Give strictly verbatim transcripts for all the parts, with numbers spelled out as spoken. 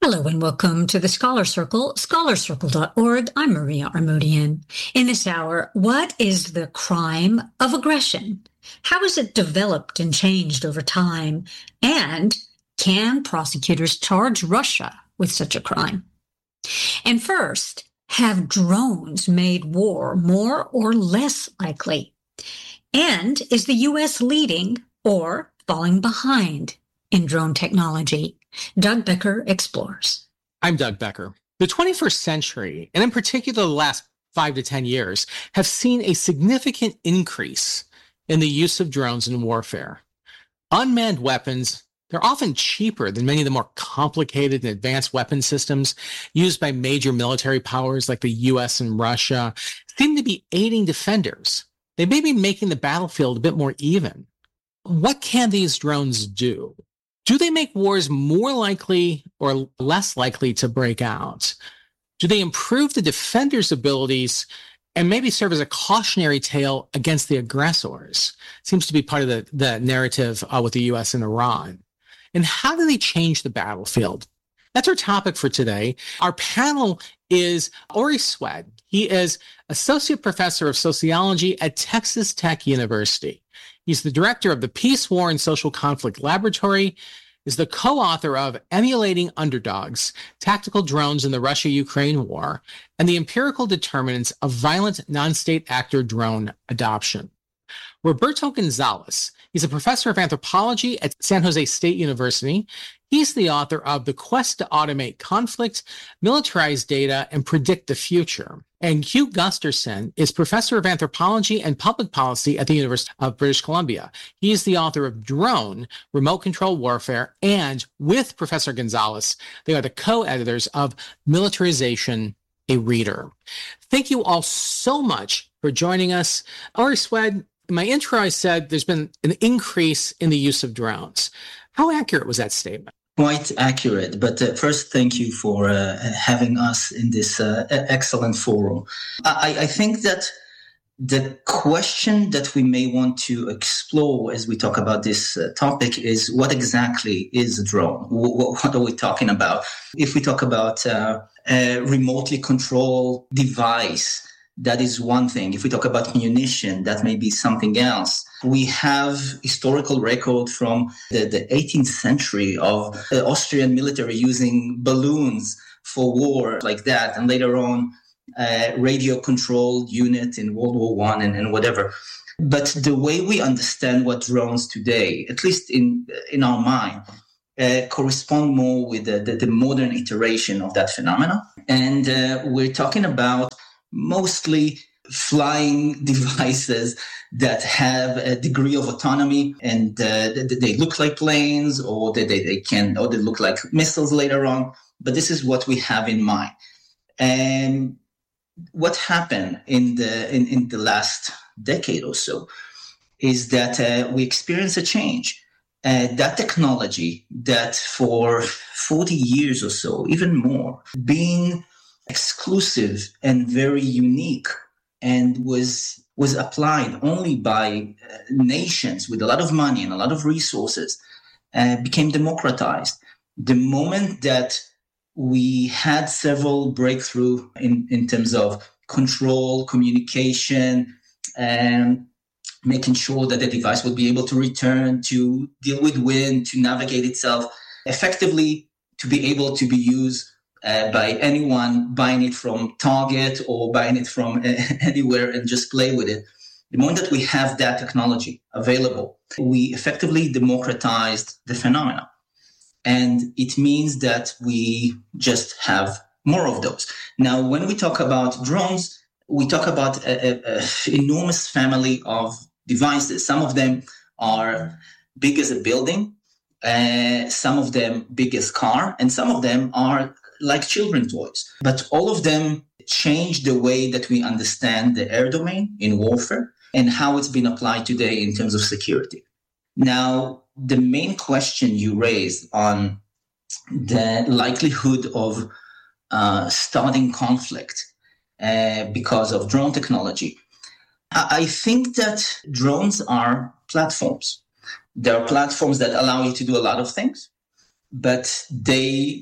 Hello and welcome to the Scholar Circle, scholar circle dot org. I'm Maria Armodian. In this hour, what is the crime of aggression? How has it developed and changed over time? And can prosecutors charge Russia with such a crime? And first, have drones made war more or less likely? And is the U S leading or falling behind in drone technology? Doug Becker explores. I'm Doug Becker. The twenty-first century, and in particular the last five to ten years, have seen a significant increase in the use of drones in warfare. Unmanned weapons, they're often cheaper than many of the more complicated and advanced weapon systems used by major military powers like the U S and Russia, seem to be aiding defenders. They may be making the battlefield a bit more even. What can these drones do? Do they make wars more likely or less likely to break out? Do they improve the defender's abilities and maybe serve as a cautionary tale against the aggressors? Seems to be part of the, the narrative uh, with the U S and Iran. And how do they change the battlefield? That's our topic for today. Our panel is Ori Swed. He is Associate Professor of Sociology at Texas Tech University. He's the director of the Peace, War, and Social Conflict Laboratory, is the co-author of Emulating Underdogs, Tactical Drones in the Russia-Ukraine War, and the Empirical Determinants of Violent Non-State Actor Drone Adoption. Roberto Gonzalez, he's a professor of anthropology at San Jose State University. He's the author of The Quest to Automate Conflict, Militarize Data, and Predict the Future. And Hugh Gusterson is professor of anthropology and public policy at the University of British Columbia. He is the author of Drone, Remote Control Warfare, and with Professor Gonzalez, they are the co-editors of Militarization, a Reader. Thank you all so much for joining us. Ori Swed, in my intro, I said there's been an increase in the use of drones. How accurate was that statement? Quite accurate. But uh, first, thank you for uh, having us in this uh, excellent forum. I, I think that the question that we may want to explore as we talk about this uh, topic is what exactly is a drone? What, what are we talking about? If we talk about uh, a remotely controlled device, that is one thing. If we talk about munition, that may be something else. We have historical record from the, the eighteenth century of the Austrian military using balloons for war like that. And later on, uh, radio-controlled unit in World War One and, and whatever. But the way we understand what drones today, at least in, in our mind, uh, correspond more with the, the, the modern iteration of that phenomena. And uh, we're talking about mostly flying devices that have a degree of autonomy and uh, they look like planes or they, they, they can or they look like missiles later on. But this is what we have in mind. And what happened in the in, in the last decade or so is that uh, we experience a change. Uh, that technology that for forty years or so, even more, being exclusive and very unique and was was applied only by uh, nations with a lot of money and a lot of resources, uh, became democratized. The moment that we had several breakthrough in, in terms of control, communication, and making sure that the device would be able to return, to deal with wind, to navigate itself effectively, to be able to be used Uh, by anyone buying it from Target or buying it from uh, anywhere and just play with it. The moment that we have that technology available, we effectively democratized the phenomena. And it means that we just have more of those. Now, when we talk about drones, we talk about an enormous family of devices. Some of them are big as a building, uh, some of them big as car, and some of them are like children toys. But all of them change the way that we understand the air domain in warfare and how it's been applied today in terms of security. Now, the main question you raised on the likelihood of uh, starting conflict uh, because of drone technology, I-, I think that drones are platforms. They are platforms that allow you to do a lot of things, but they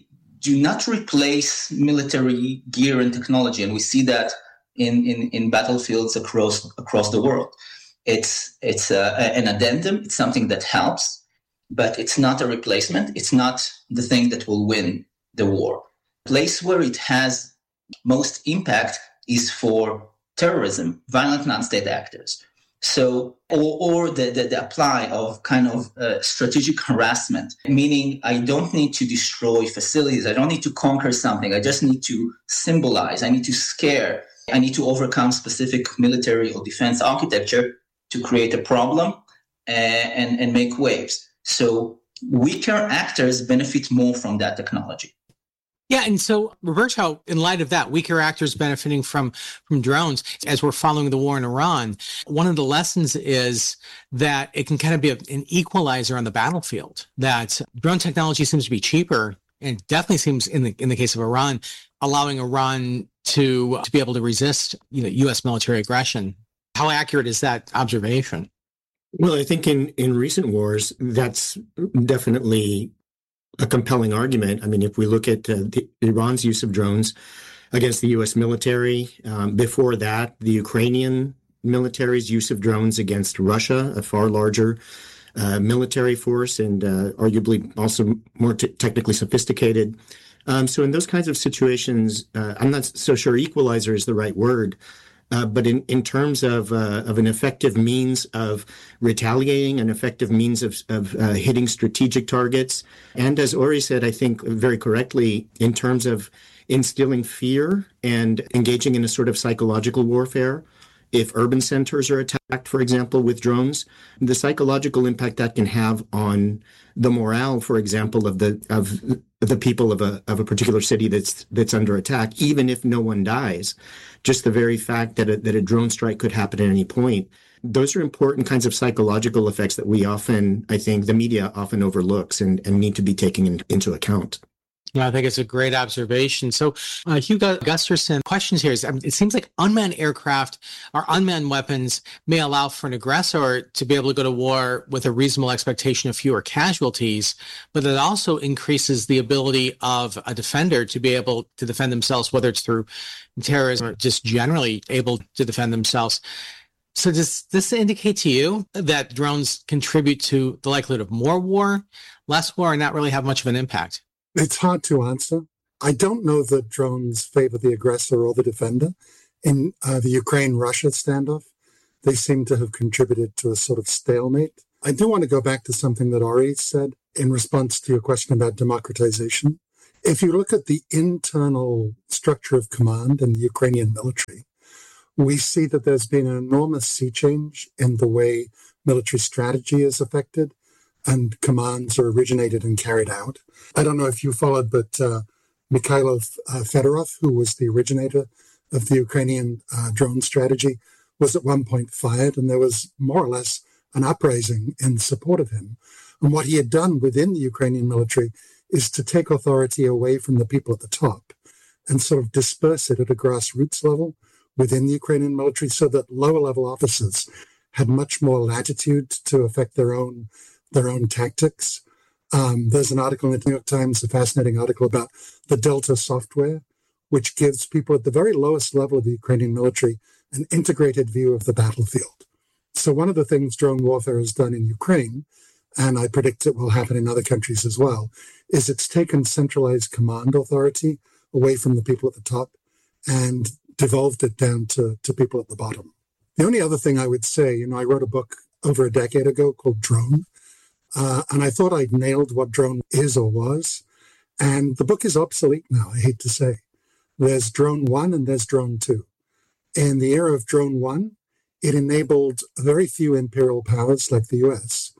do not replace military gear and technology. And we see that in, in, in battlefields across across the world. It's, it's a, an addendum. It's something that helps, but it's not a replacement. It's not the thing that will win the war. The place where it has most impact is for terrorism, violent non-state actors. So, or, or the, the, the apply of kind of uh, strategic harassment, meaning I don't need to destroy facilities. I don't need to conquer something. I just need to symbolize. I need to scare. I need to overcome specific military or defense architecture to create a problem and, and, and make waves. So weaker actors benefit more from that technology. Yeah, and so, Roberto, in light of that, weaker actors benefiting from from drones, as we're following the war in Iran, one of the lessons is that it can kind of be a, an equalizer on the battlefield, that drone technology seems to be cheaper, and definitely seems, in the in the case of Iran, allowing Iran to, to be able to resist, you know, U S military aggression. How accurate is that observation? Well, I think in, in recent wars, that's definitely a compelling argument. I mean, if we look at uh, the, Iran's use of drones against the U S military, um, before that, the Ukrainian military's use of drones against Russia, a far larger uh, military force and uh, arguably also more t- technically sophisticated. Um, so in those kinds of situations, uh, I'm not so sure equalizer is the right word. Uh, but in, in terms of uh, of an effective means of retaliating, an effective means of, of uh, hitting strategic targets, and as Ori said, I think very correctly, in terms of instilling fear and engaging in a sort of psychological warfare. If urban centers are attacked, for example, with drones, the psychological impact that can have on the morale, for example, of the of the people of a of a particular city that's that's under attack, even if no one dies, just the very fact that a, that a drone strike could happen at any point. Those are important kinds of psychological effects that we often, I think, the media often overlooks and, and need to be taken in, into account. Yeah, I think it's a great observation. So, uh, Hugo Gusterson, questions here is, I mean, it seems like unmanned aircraft or unmanned weapons may allow for an aggressor to be able to go to war with a reasonable expectation of fewer casualties, but it also increases the ability of a defender to be able to defend themselves, whether it's through terrorism or just generally able to defend themselves. So does this indicate to you that drones contribute to the likelihood of more war, less war, and not really have much of an impact? It's hard to answer. I don't know that drones favor the aggressor or the defender. In uh, the Ukraine-Russia standoff, they seem to have contributed to a sort of stalemate. I do want to go back to something that Ori said in response to your question about democratization. If you look at the internal structure of command in the Ukrainian military, we see that there's been an enormous sea change in the way military strategy is affected and commands are originated and carried out. I don't know if you followed, but uh, Mikhailo uh, Fedorov, who was the originator of the Ukrainian uh, drone strategy, was at one point fired, and there was more or less an uprising in support of him. And what he had done within the Ukrainian military is to take authority away from the people at the top and sort of disperse it at a grassroots level within the Ukrainian military so that lower level officers had much more latitude to affect their own their own tactics. Um, there's an article in the New York Times, a fascinating article about the Delta software, which gives people at the very lowest level of the Ukrainian military an integrated view of the battlefield. So one of the things drone warfare has done in Ukraine, and I predict it will happen in other countries as well, is it's taken centralized command authority away from the people at the top and devolved it down to, to people at the bottom. The only other thing I would say, you know, I wrote a book over a decade ago called Drone, Uh, and I thought I'd nailed what drone is or was. And the book is obsolete now, I hate to say. There's drone one and there's drone two. In the era of drone one, it enabled very few imperial powers like the U S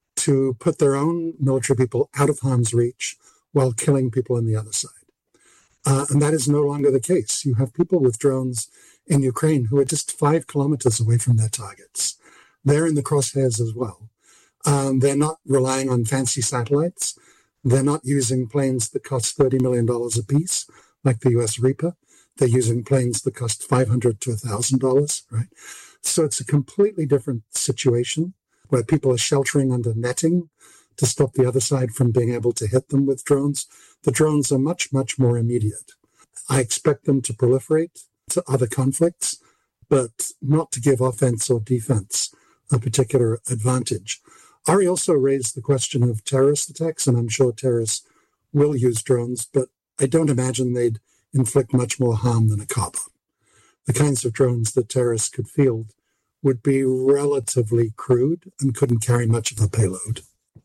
to put their own military people out of harm's reach while killing people on the other side. Uh, and that is no longer the case. You have people with drones in Ukraine who are just five kilometers away from their targets. They're in the crosshairs as well. Um, they're not relying on fancy satellites. They're not using planes that cost thirty million dollars a piece, like the U S Reaper. They're using planes that cost five hundred dollars to one thousand dollars, right? So it's a completely different situation where people are sheltering under netting. to stop the other side from being able to hit them with drones. The drones are much, much more immediate. I expect them to proliferate to other conflicts, but not to give offense or defense a particular advantage. Ari also raised the question of terrorist attacks, and I'm sure terrorists will use drones, but I don't imagine they'd inflict much more harm than a car bomb. The kinds of drones that terrorists could field would be relatively crude and couldn't carry much of a payload.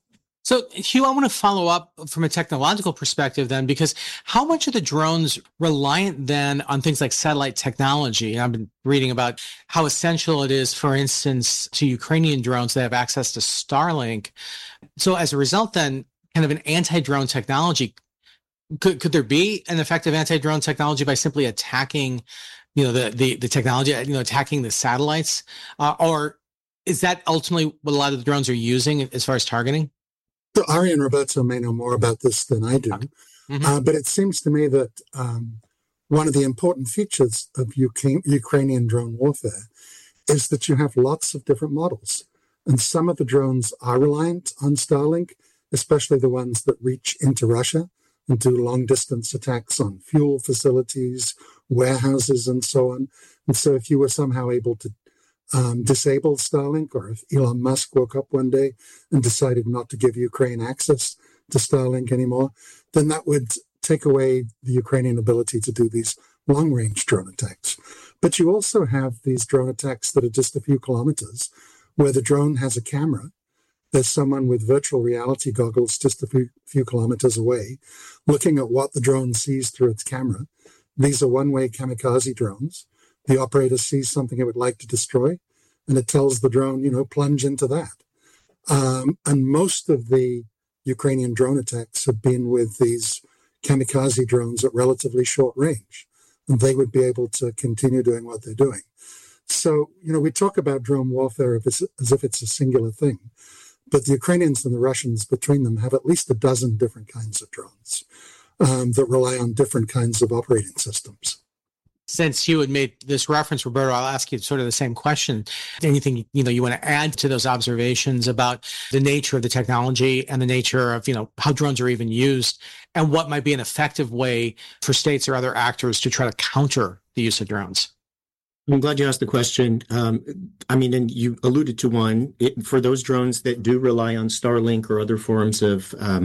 So, Hugh, I want to follow up from a technological perspective then, because how much are the drones reliant then on things like satellite technology? I've been reading about how essential it is, for instance, to Ukrainian drones that have access to Starlink. So as a result, then, kind of an anti-drone technology, could could there be an effective anti-drone technology by simply attacking, you know, the the, the technology, you know, attacking the satellites? Uh, or is that ultimately what a lot of the drones are using as far as targeting? So Ari and Roberto may know more about this than I do, mm-hmm. uh, but it seems to me that um, one of the important features of U K, Ukrainian drone warfare is that you have lots of different models. And some of the drones are reliant on Starlink, especially the ones that reach into Russia and do long-distance attacks on fuel facilities, warehouses, and so on. And so if you were somehow able to Um, disabled Starlink, or if Elon Musk woke up one day and decided not to give Ukraine access to Starlink anymore, then that would take away the Ukrainian ability to do these long-range drone attacks. But you also have these drone attacks that are just a few kilometers, where the drone has a camera. There's someone with virtual reality goggles just a few, few kilometers away, looking at what the drone sees through its camera. These are one-way kamikaze drones. The operator sees something it would like to destroy, and it tells the drone, you know, plunge into that. Um, and most of the Ukrainian drone attacks have been with these kamikaze drones at relatively short range, and they would be able to continue doing what they're doing. So, you know, we talk about drone warfare as, as if it's a singular thing, but the Ukrainians and the Russians between them have at least a dozen different kinds of drones um, that rely on different kinds of operating systems. Since you had made this reference, Roberto, I'll ask you sort of the same question. Anything, you know, you want to add to those observations about the nature of the technology and the nature of, you know, how drones are even used and what might be an effective way for states or other actors to try to counter the use of drones? I'm glad you asked the question. Um, I mean, and you alluded to one, it, for those drones that do rely on Starlink or other forms of um,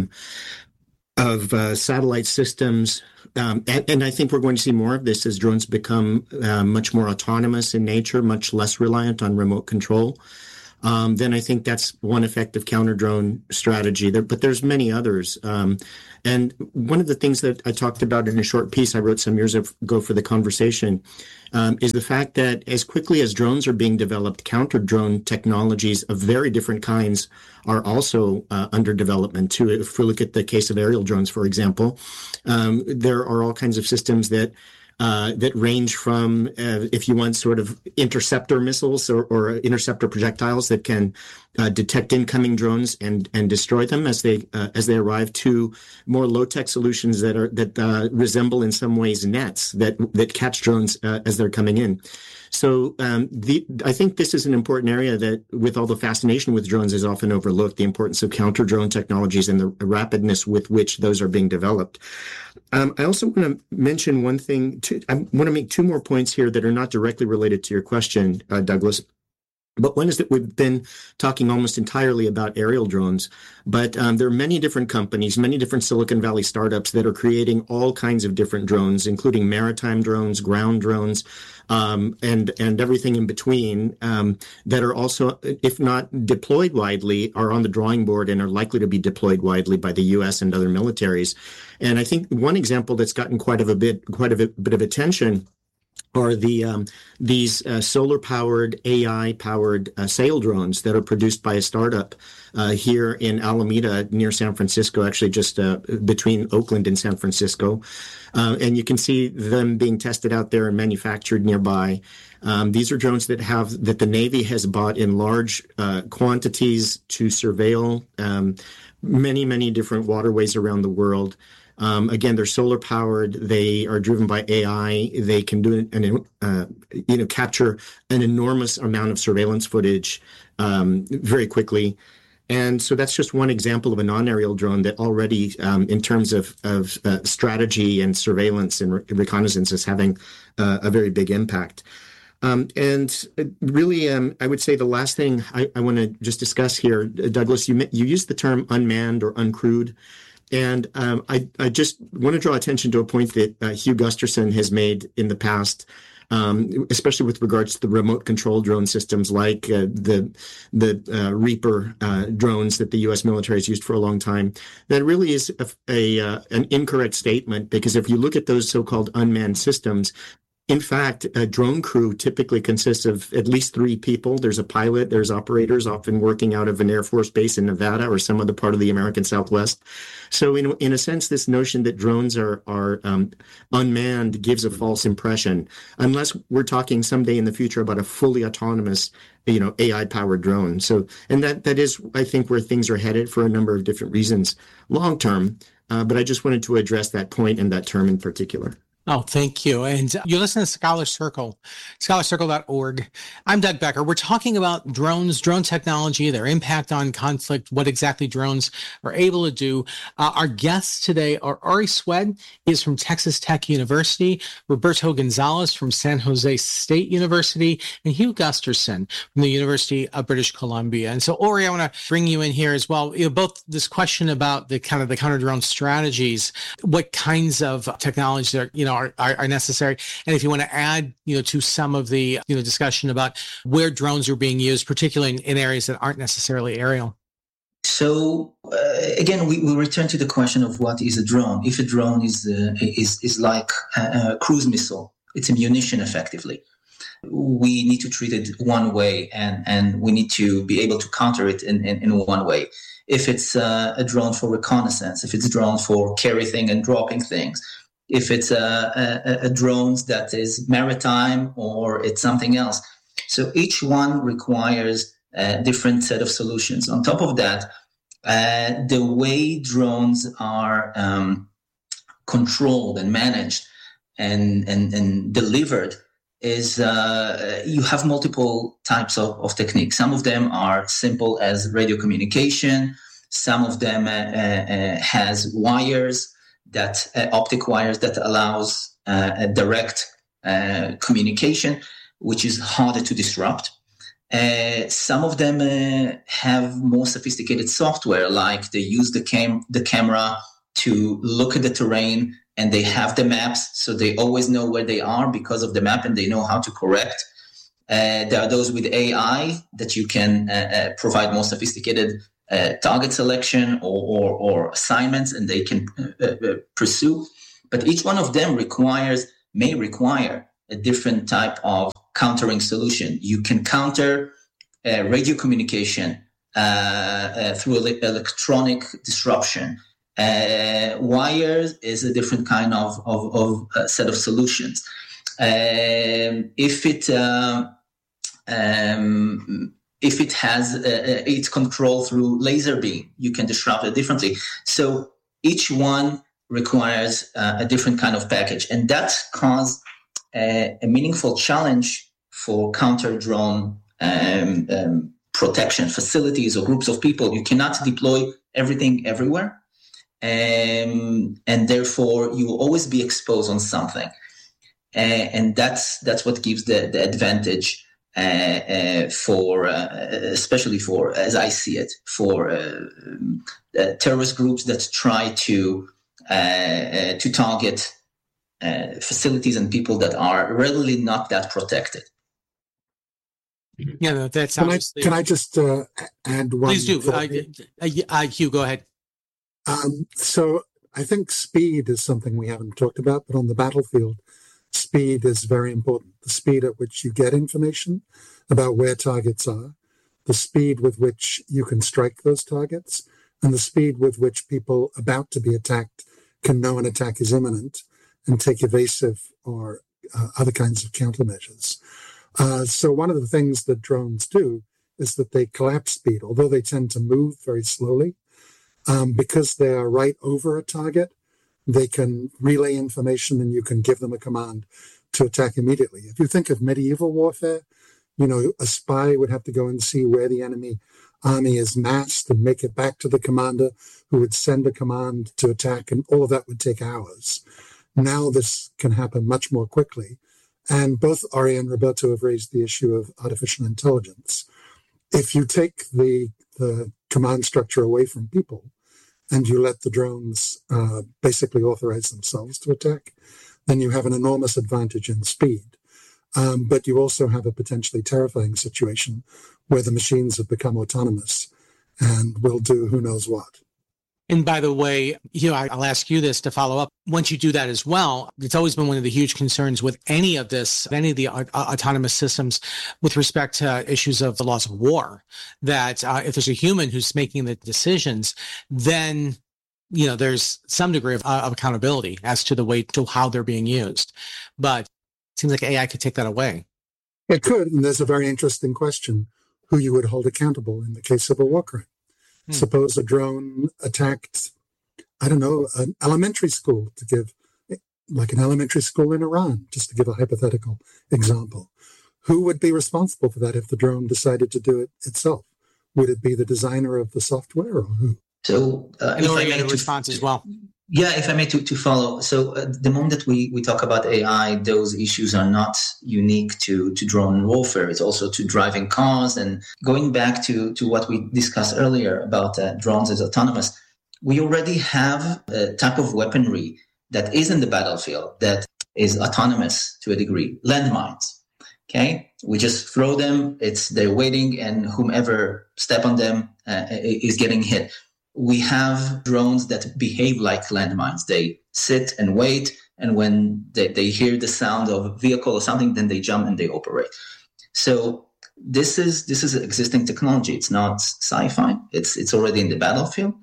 of uh, satellite systems. Um, and, and I think we're going to see more of this as drones become uh, much more autonomous in nature, much less reliant on remote control. Um, then I think that's one effective counter-drone strategy. There, but there's many others. Um, and one of the things that I talked about in a short piece I wrote some years ago for the conversation um, is the fact that as quickly as drones are being developed, counter-drone technologies of very different kinds are also uh, under development too. If we look at the case of aerial drones, for example, um, there are all kinds of systems that Uh, that range from, uh, if you want, sort of interceptor missiles or, or interceptor projectiles that can uh, detect incoming drones and and destroy them as they uh, as they arrive, to more low-tech solutions that are that uh, resemble in some ways nets that that catch drones uh, as they're coming in. So um, the, I think this is an important area that, with all the fascination with drones, is often overlooked, the importance of counter-drone technologies and the rapidness with which those are being developed. Um, I also want to mention one thing. To, I want to make two more points here that are not directly related to your question, uh, Douglas. But one is that we've been talking almost entirely about aerial drones, but um, there are many different companies, many different Silicon Valley startups that are creating all kinds of different drones, including maritime drones, ground drones, um, and and everything in between, um, that are also, if not deployed widely, are on the drawing board and are likely to be deployed widely by the U S and other militaries. And I think one example that's gotten quite of a bit, quite a bit of attention are the um, these uh, solar-powered, A I-powered uh, sail drones that are produced by a startup uh, here in Alameda near San Francisco, actually just uh, between Oakland and San Francisco. Uh, and you can see them being tested out there and manufactured nearby. Um, these are drones that have that the Navy has bought in large uh, quantities to surveil um, many, many different waterways around the world. Um, again, they're solar powered. They are driven by A I. They can do an, uh, you know, capture an enormous amount of surveillance footage um, very quickly. And so that's just one example of a non-aerial drone that already, um, in terms of, of uh, strategy and surveillance and re- reconnaissance, is having uh, a very big impact. Um, and really, um, I would say the last thing I, I want to just discuss here, Douglas, you you used the term unmanned or uncrewed. And um, I, I just want to draw attention to a point that uh, Hugh Gusterson has made in the past, um, especially with regards to the remote control drone systems like uh, the the uh, Reaper uh, drones that the U S military has used for a long time. That really is a, a uh, an incorrect statement, because if you look at those so-called unmanned systems, in fact, a drone crew typically consists of at least three people. There's a pilot, there's operators, often working out of an Air Force base in Nevada or some other part of the American Southwest. So in in a sense, this notion that drones are, are um, unmanned gives a false impression, unless we're talking someday in the future about a fully autonomous, you know, A I-powered drone. So, and that that is, I think, where things are headed for a number of different reasons long term. Uh, but I just wanted to address that point and that term in particular. Oh, thank you. And you listen to Scholar Circle, scholar circle dot org. I'm Doug Becker. We're talking about drones, drone technology, their impact on conflict, what exactly drones are able to do. Uh, our guests today are Ari Swed. He is from Texas Tech University, Roberto Gonzalez from San Jose State University, and Hugh Gusterson from the University of British Columbia. And so, Ori, I want to bring you in here as well. You know, both this question about the kind of the counter-drone strategies, what kinds of technologies are, you know, Are, are necessary. And if you want to add, you know, to some of the, you know, discussion about where drones are being used, particularly in, in areas that aren't necessarily aerial. So uh, again, we, we return to the question of what is a drone. If a drone is uh, is is like a, a cruise missile, it's a munition effectively. We need to treat it one way, and, and we need to be able to counter it in, in, in one way. If it's uh, a drone for reconnaissance, if it's a drone for carrying and dropping things, if it's a, a, a drone that is maritime or it's something else. So each one requires a different set of solutions. On top of that, uh, the way drones are um, controlled and managed and, and, and delivered is uh, you have multiple types of, of techniques. Some of them are simple as radio communication. Some of them uh, uh, has wires, that uh, optic wires that allows uh, a direct uh, communication, which is harder to disrupt. Uh, some of them uh, have more sophisticated software, like they use the cam the camera to look at the terrain, and they have the maps, so they always know where they are because of the map, and they know how to correct. Uh, there are those with A I that you can uh, uh, provide more sophisticated Uh, target selection or, or, or assignments, and they can uh, uh, pursue. But each one of them requires, may require a different type of countering solution. You can counter uh, radio communication uh, uh, through ele- electronic disruption. Uh, wires is a different kind of, of, of uh, set of solutions. Um, if it uh, um, If it has uh, its control through laser beam, you can disrupt it differently. So each one requires uh, a different kind of package. And that caused a, a meaningful challenge for counter-drone um, um, protection facilities or groups of people. You cannot deploy everything everywhere. Um, and therefore, you will always be exposed on something. Uh, and that's that's what gives the, the advantage Uh, uh, for, uh, especially for, as I see it, for uh, uh, terrorist groups that try to uh, uh, to target uh, facilities and people that are really not that protected. Yeah, no, that's can I, can I just uh, add one? Please do. Uh, uh, uh, Hugh, go ahead. Um, so I think speed is something we haven't talked about, but on the battlefield, speed is very important. The speed at which you get information about where targets are, the speed with which you can strike those targets, and the speed with which people about to be attacked can know an attack is imminent and take evasive or uh, other kinds of countermeasures. Uh, so one of the things that drones do is that they collapse speed, although they tend to move very slowly. Um, because they are right over a target, they can relay information and you can give them a command to attack immediately. If you think of medieval warfare, you know, a spy would have to go and see where the enemy army is massed and make it back to the commander who would send a command to attack, and all of that would take hours. Now this can happen much more quickly. And both Ori and Roberto have raised the issue of artificial intelligence. If you take the, the command structure away from people and you let the drones uh, basically authorize themselves to attack, then you have an enormous advantage in speed. Um, but you also have a potentially terrifying situation where the machines have become autonomous and will do who knows what. And by the way, you know, I'll ask you this to follow up. Once you do that as well, it's always been one of the huge concerns with any of this, any of the uh, autonomous systems with respect to issues of the laws of war, that uh, if there's a human who's making the decisions, then, you know, there's some degree of, uh, of accountability as to the way to how they're being used. But it seems like A I could take that away. It could. And there's a very interesting question, who you would hold accountable in the case of a war crime. Hmm. Suppose a drone attacked, I don't know, an elementary school, to give, like an elementary school in Iran, just to give a hypothetical example. Who would be responsible for that if the drone decided to do it itself? Would it be the designer of the software or who? So, uh, if I may to, response as well. Yeah, if I may to, to follow. So uh, the moment that we, we talk about A I, those issues are not unique to, to drone warfare. It's also to driving cars. And going back to, to what we discussed earlier about uh, drones as autonomous, we already have a type of weaponry that is in the battlefield that is autonomous to a degree, landmines. Okay, we just throw them, it's they're waiting, and whomever step on them uh, is getting hit. We have drones that behave like landmines. They sit and wait, and when they, they hear the sound of a vehicle or something, then they jump and they operate. So this is this is existing technology. It's not sci-fi. It's it's already in the battlefield,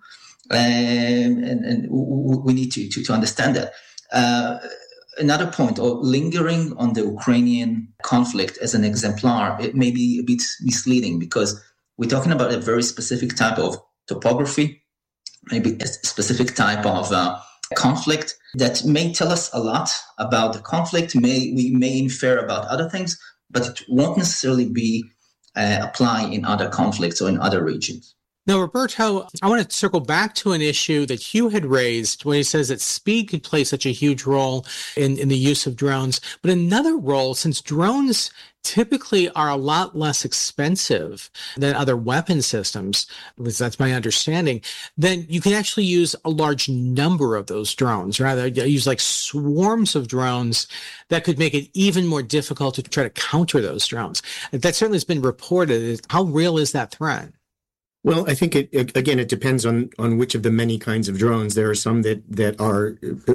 and and, and we need to, to to understand that. Uh, another point, or lingering on the Ukrainian conflict as an exemplar, it may be a bit misleading because we're talking about a very specific type of topography, maybe a specific type of uh, conflict that may tell us a lot about the conflict. May we may infer about other things, but it won't necessarily be uh, apply in other conflicts or in other regions. Now, Roberto, I want to circle back to an issue that Hugh had raised when he says that speed could play such a huge role in, in the use of drones. But another role, since drones typically are a lot less expensive than other weapon systems, at least that's my understanding, then you can actually use a large number of those drones, rather use like swarms of drones that could make it even more difficult to try to counter those drones. That certainly has been reported. How real is that threat? Well, I think it, again, it depends on, on which of the many kinds of drones. There are some that, that are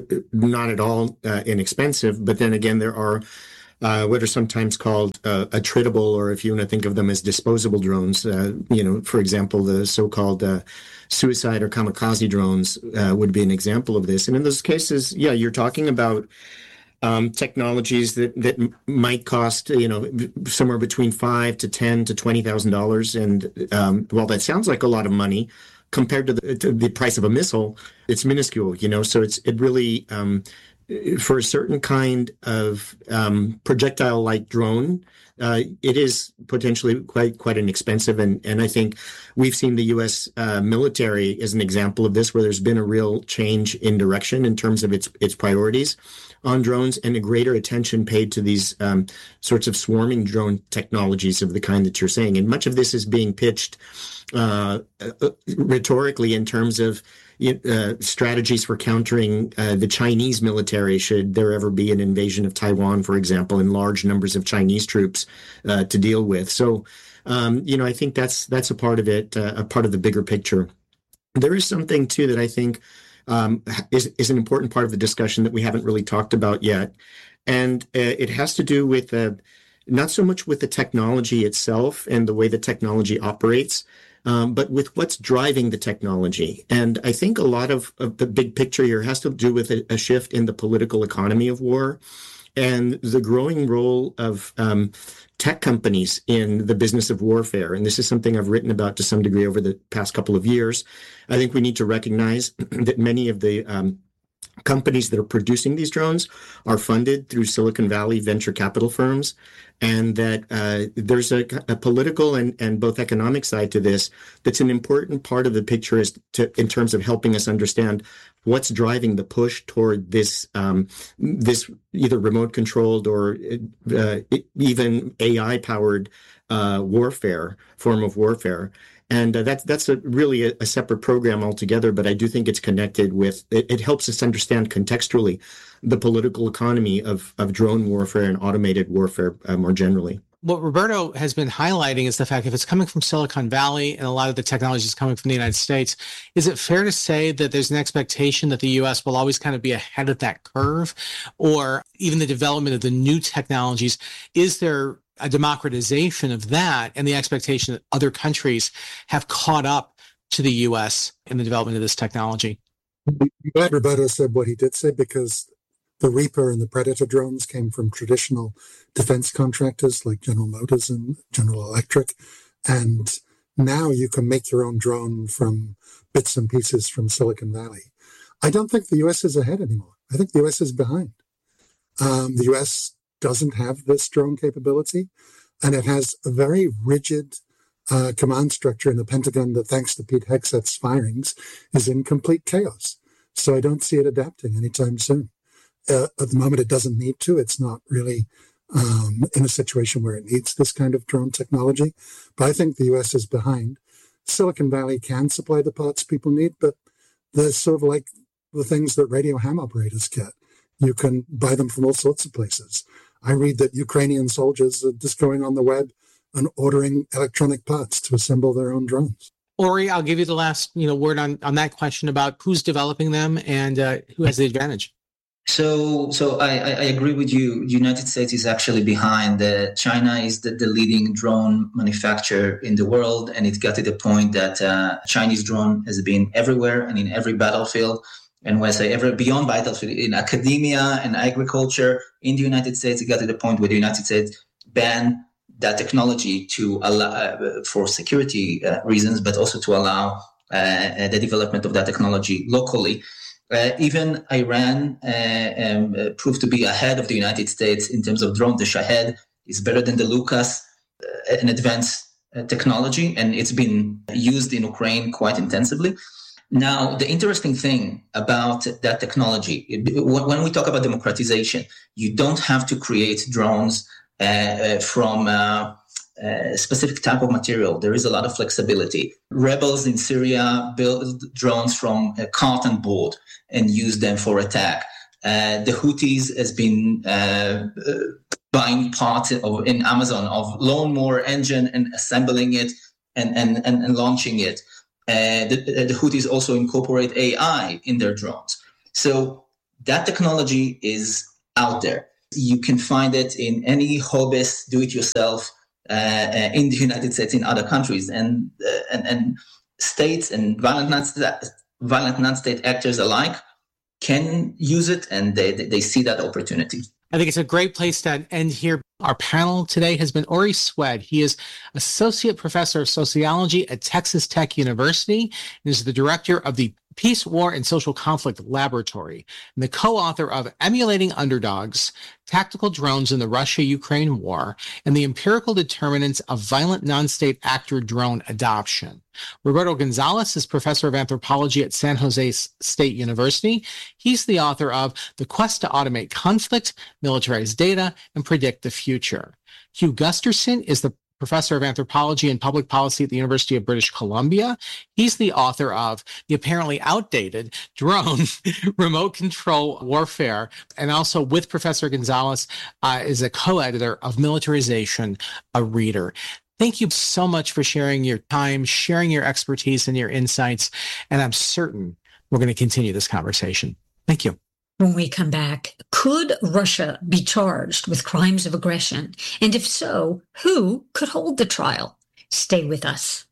not at all uh, inexpensive, but then again, there are uh, what are sometimes called uh, attritable, or if you want to think of them as disposable drones. Uh, you know, for example, the so-called uh, suicide or kamikaze drones uh, would be an example of this. And in those cases, yeah, you're talking about Um, technologies that, that might cost, you know, somewhere between five to ten to twenty thousand dollars, and um, while that sounds like a lot of money compared to the, to the price of a missile, it's minuscule, you know. So it's it really um, for a certain kind of um, projectile-like drone, uh, it is potentially quite quite inexpensive, and and I think we've seen the U S uh, military as an example of this, where there's been a real change in direction in terms of its its priorities on drones, and a greater attention paid to these um, sorts of swarming drone technologies of the kind that you're saying. And much of this is being pitched uh, uh, rhetorically in terms of uh, strategies for countering uh, the Chinese military should there ever be an invasion of Taiwan, for example, and large numbers of Chinese troops uh, to deal with. So, um, you know, I think that's that's a part of it, uh, a part of the bigger picture. There is something, too, that I think Um, is, is an important part of the discussion that we haven't really talked about yet. And uh, it has to do with uh, not so much with the technology itself and the way the technology operates, um, but with what's driving the technology. And I think a lot of, of the big picture here has to do with a, a shift in the political economy of war and the growing role of um, tech companies in the business of warfare. And this is something I've written about to some degree over the past couple of years. I think we need to recognize that many of the um, companies that are producing these drones are funded through Silicon Valley venture capital firms, and that uh, there's a, a political and, and both economic side to this that's an important part of the picture is to, in terms of helping us understand what's driving the push toward this um, this either remote controlled or uh, even A I powered uh, warfare form of warfare. And uh, that's that's a, really a, a separate program altogether, but I do think it's connected with, it, it helps us understand contextually the political economy of, of drone warfare and automated warfare uh, more generally. What Roberto has been highlighting is the fact if it's coming from Silicon Valley and a lot of the technology is coming from the United States, is it fair to say that there's an expectation that the U S will always kind of be ahead of that curve, or even the development of the new technologies? Is there a democratization of that and the expectation that other countries have caught up to the U S in the development of this technology? I'm glad Roberto said what he did say, because the Reaper and the Predator drones came from traditional defense contractors like General Motors and General Electric. And now you can make your own drone from bits and pieces from Silicon Valley. I don't think the U S is ahead anymore. I think the U S is behind. Um, the U S doesn't have this drone capability, and it has a very rigid uh, command structure in the Pentagon that, thanks to Pete Hegseth's firings, is in complete chaos. So I don't see it adapting anytime soon. Uh, at the moment, it doesn't need to. It's not really um, in a situation where it needs this kind of drone technology. But I think the U S is behind. Silicon Valley can supply the parts people need, but they're sort of like the things that radio ham operators get. You can buy them from all sorts of places. I read that Ukrainian soldiers are just going on the web and ordering electronic parts to assemble their own drones. Ori, I'll give you the last you know word on, on that question about who's developing them and uh, who has the advantage. So, so I, I agree with you. The United States is actually behind. Uh, China is the, the leading drone manufacturer in the world, and it got to the point that uh, Chinese drone has been everywhere and in every battlefield. And when I say ever beyond battlefield, in academia and agriculture in the United States, it got to the point where the United States banned that technology to allow uh, for security uh, reasons, but also to allow uh, the development of that technology locally. Uh, even Iran uh, um, uh, proved to be ahead of the United States in terms of drone. The Shahed is better than the Lucas, uh, an advanced uh, technology, and it's been used in Ukraine quite intensively. Now, the interesting thing about that technology, when we talk about democratization, you don't have to create drones uh, from uh, a specific type of material. There is a lot of flexibility. Rebels in Syria build drones from a cotton board and use them for attack. Uh, the Houthis has been uh, buying parts of, in Amazon of lawnmower engine and assembling it and, and, and, and launching it. Uh, the, the Houthis also incorporate A I in their drones. So that technology is out there. You can find it in any hobbyist, do-it-yourself uh, uh, in the United States, in other countries, and uh, and, and states and violent non-state, violent non-state actors alike can use it, and they they see that opportunity. I think it's a great place to end here. Our panel today has been Ori Swed. He is Associate Professor of Sociology at Texas Tech University and is the director of the Peace, War, and Social Conflict Laboratory and the co-author of Emulating Underdogs, Tactical Drones in the Russia-Ukraine War, and the Empirical Determinants of Violent Non-State Actor Drone Adoption. Roberto Gonzalez is Professor of Anthropology at San Jose State University. He's the author of The Quest to Automate Conflict, Militarize Data, and Predict the Future. Hugh Gusterson is the Professor of Anthropology and Public Policy at the University of British Columbia. He's the author of the apparently outdated Drone Remote Control Warfare, and also with Professor Gonzalez uh, is a co-editor of Militarization, a Reader. Thank you so much for sharing your time, sharing your expertise and your insights, and I'm certain we're going to continue this conversation. Thank you. When we come back, could Russia be charged with crimes of aggression? And if so, who could hold the trial? Stay with us.